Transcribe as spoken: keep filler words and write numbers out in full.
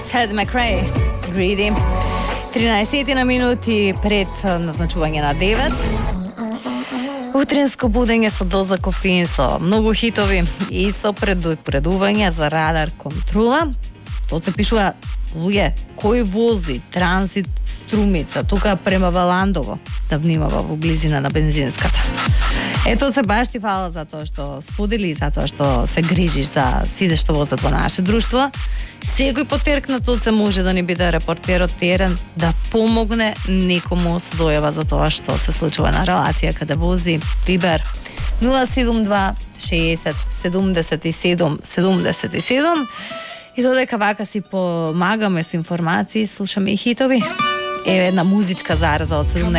Ted McRae, Greedy. тринаесет на минути пред назначување на девет. Утринско будење со доза кофеин, со многу хитови и со предупредување за радар контрола. Тоа се пишува, луѓе, кој вози транзит Струмица, тука према Валандово, да внимава во близина на бензинската. Ето се баш ти фала за тоа што сподели, за тоа што се грижиш за сите што возат во наше друштво. Секој потеркнат се може да ни биде репортер од терен, да помогне некому со дојава за тоа што се случува на релација каде вози. Вибер нула седум два шеесет седумдесет и седум седумдесет и седум. И додека вака си помагаме со информации, слушаме и хитови. Еве една музичка зараза од седумнаесет